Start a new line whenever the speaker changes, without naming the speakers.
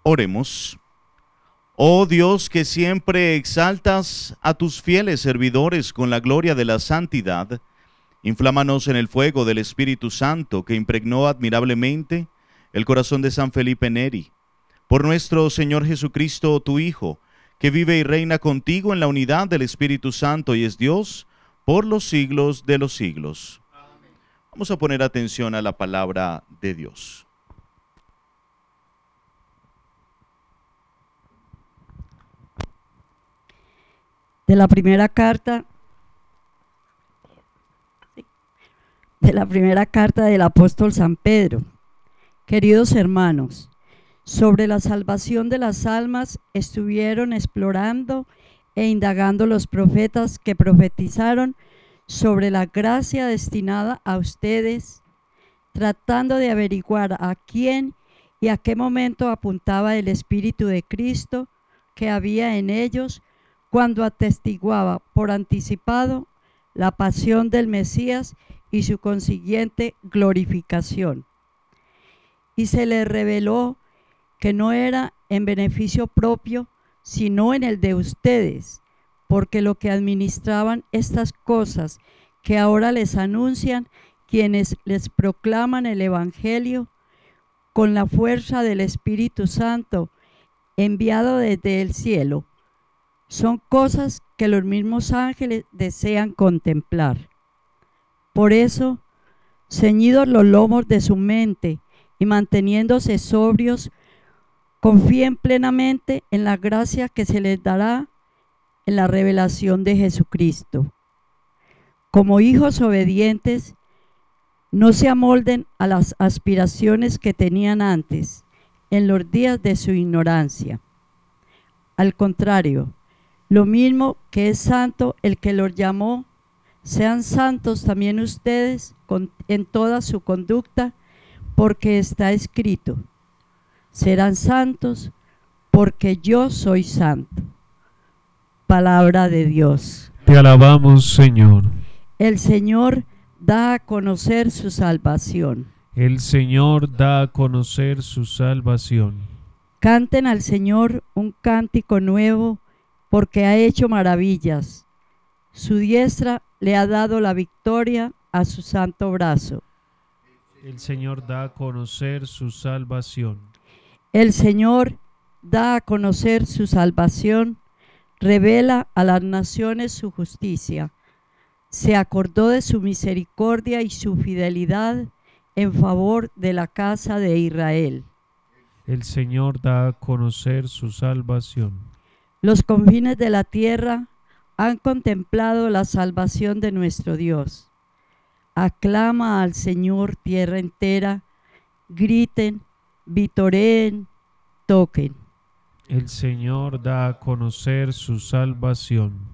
Oremos. Oh Dios, que siempre exaltas a tus fieles servidores con la gloria de la santidad, inflámanos en el fuego del Espíritu Santo que impregnó admirablemente el corazón de San Felipe Neri. Por nuestro Señor Jesucristo, tu Hijo, que vive y reina contigo en la unidad del Espíritu Santo y es Dios por los siglos de los siglos. Amén. Vamos a poner atención a la palabra de Dios.
De la primera carta del apóstol San Pedro. Queridos hermanos, sobre la salvación de las almas estuvieron explorando e indagando los profetas que profetizaron sobre la gracia destinada a ustedes, tratando de averiguar a quién y a qué momento apuntaba el Espíritu de Cristo que había en ellos cuando atestiguaba por anticipado la pasión del Mesías y su consiguiente glorificación. Y se les reveló que no era en beneficio propio, sino en el de ustedes, porque lo que administraban estas cosas que ahora les anuncian quienes les proclaman el Evangelio con la fuerza del Espíritu Santo enviado desde el cielo, son cosas que los mismos ángeles desean contemplar. Por eso, ceñidos los lomos de su mente y manteniéndose sobrios, confíen plenamente en la gracia que se les dará en la revelación de Jesucristo. Como hijos obedientes, no se amolden a las aspiraciones que tenían antes, en los días de su ignorancia. Al contrario, lo mismo que es santo el que los llamó, sean santos también ustedes en toda su conducta, porque está escrito: serán santos porque yo soy santo. Palabra de Dios.
Te alabamos, Señor.
El Señor da a conocer su salvación.
El Señor da a conocer su salvación.
Canten al Señor un cántico nuevo, porque ha hecho maravillas. Su diestra le ha dado la victoria a su santo brazo.
El Señor da a conocer su salvación.
El Señor da a conocer su salvación, revela a las naciones su justicia. Se acordó de su misericordia y su fidelidad en favor de la casa de Israel.
El Señor da a conocer su salvación.
Los confines de la tierra han contemplado la salvación de nuestro Dios. Aclama al Señor tierra entera, griten, vitoreen, toquen.
El Señor da a conocer su salvación.